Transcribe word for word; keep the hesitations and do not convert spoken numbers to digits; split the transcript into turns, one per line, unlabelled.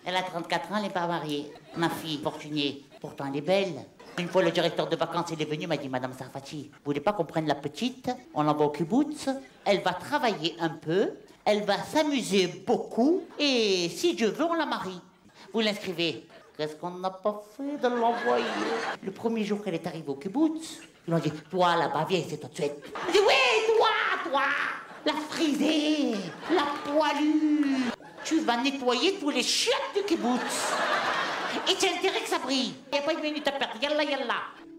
Elle a trente-quatre ans, elle n'est pas mariée. Ma fille, fortunée, pourtant elle est belle. Une fois, le directeur de vacances, il est venu, m'a dit, Madame Sarfati, vous voulez pas qu'on prenne la petite, on l'envoie au kibbutz, elle va travailler un peu, elle va s'amuser beaucoup, et si Dieu veut, on la marie. Vous l'inscrivez. Qu'est-ce qu'on n'a pas fait de l'envoyer? Le premier jour qu'elle est arrivée au kibbutz, ils lui ont dit, toi là-bas, viens, c'est tout de suite. Elle dit, oui, toi, toi, la frisée, la poilue. Tu vas nettoyer tous les chiottes du kibbutz. Et c'est intérêt que ça brille. Il n'y a pas une minute à perdre. Yallah, yallah.